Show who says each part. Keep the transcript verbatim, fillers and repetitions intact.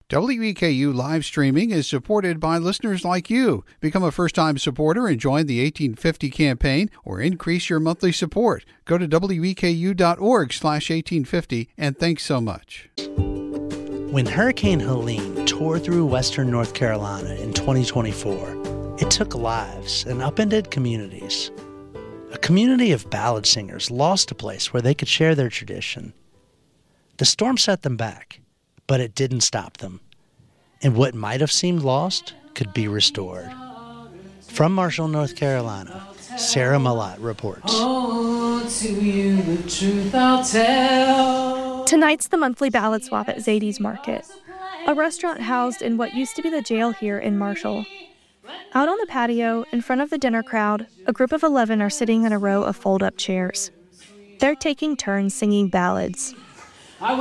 Speaker 1: W E K U live streaming is supported by listeners like you. Become a first-time supporter and join the eighteen fifty campaign or increase your monthly support. Go to W E K U dot org slash eighteen fifty and thanks so much.
Speaker 2: When Hurricane Helene tore through western North Carolina in twenty twenty-four, it took lives and upended communities. A community of ballad singers lost a place where they could share their tradition. The storm set them back, but it didn't stop them. And what might have seemed lost could be restored. From Marshall, North Carolina, Sarah Malott reports.
Speaker 3: Oh, to you the truth I'll tell.
Speaker 4: Tonight's the monthly ballad swap at Zadie's Market, a restaurant housed in what used to be the jail here in Marshall. Out on the patio, in front of the dinner crowd, a group of eleven are sitting in a row of fold-up chairs. They're taking turns singing ballads,